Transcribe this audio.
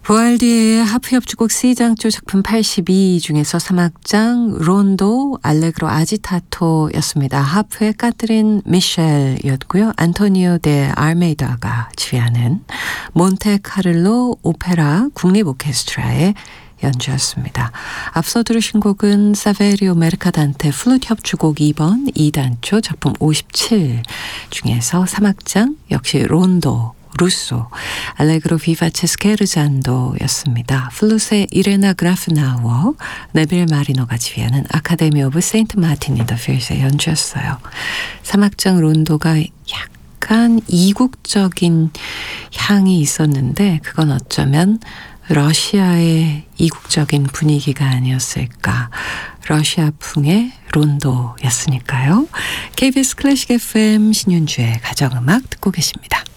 보알디의 하프 협주곡 C장조 작품 82 중에서 3악장 론도 알레그로 아지타토였습니다. 하프의 까트린 미셸이었고요. 안토니오 데 알메이다가 지휘하는 몬테카를로 오페라 국립오케스트라의 연주였습니다. 앞서 들으신 곡은 사베리오 메르카단테 플루트 협주곡 2번 2단조 작품 57 중에서 3악장 역시 론도 루소, 알레그로 비바체 스케르잔도였습니다. 플룻의 이레나 그라프나워, 네빌 마리노가 지휘하는 아카데미 오브 세인트 마틴 인 더 필스의 연주였어요. 3악장 론도가 약간 이국적인 향이 있었는데 그건 어쩌면 러시아의 이국적인 분위기가 아니었을까. 러시아풍의 론도였으니까요. KBS 클래식 FM 신윤주의 가정음악 듣고 계십니다.